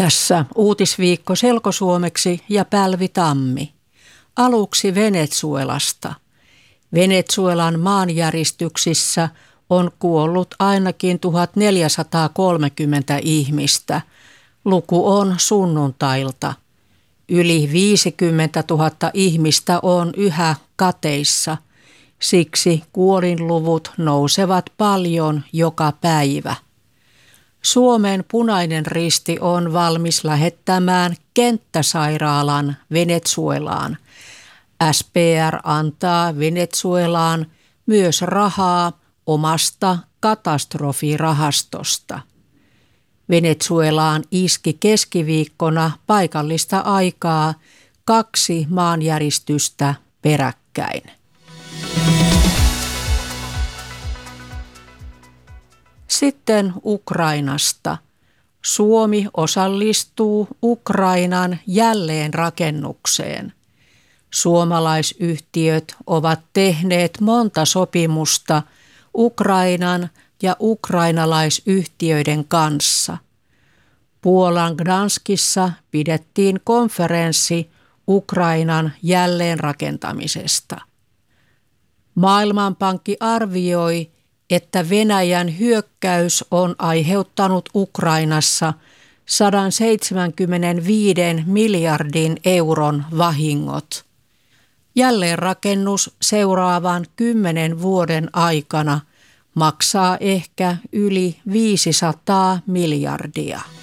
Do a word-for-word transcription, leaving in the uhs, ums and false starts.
Tässä uutisviikko selkosuomeksi ja Pälvi Tammi. Aluksi Venezuelasta. Venezuelan maanjäristyksissä on kuollut ainakin tuhatneljäsataakolmekymmentä ihmistä. Luku on sunnuntailta. Yli viisikymmentätuhatta ihmistä on yhä kateissa. Siksi kuolinluvut nousevat paljon joka päivä. Suomen Punainen Risti on valmis lähettämään kenttäsairaalan Venezuelaan. S P R antaa Venezuelaan myös rahaa omasta katastrofirahastosta. Venezuelaan iski keskiviikkona paikallista aikaa kaksi maanjäristystä peräkkäin. Sitten Ukrainasta. Suomi osallistuu Ukrainan jälleenrakennukseen. Suomalaisyhtiöt ovat tehneet monta sopimusta Ukrainan ja ukrainalaisyhtiöiden kanssa. Puolan Gdanskissa pidettiin konferenssi Ukrainan jälleenrakentamisesta. Maailmanpankki arvioi, että Venäjän hyökkäys on aiheuttanut Ukrainassa sata seitsemänkymmentäviisi miljardin euron vahingot. Jälleenrakennus seuraavan kymmenen vuoden aikana maksaa ehkä yli viisisataa miljardia.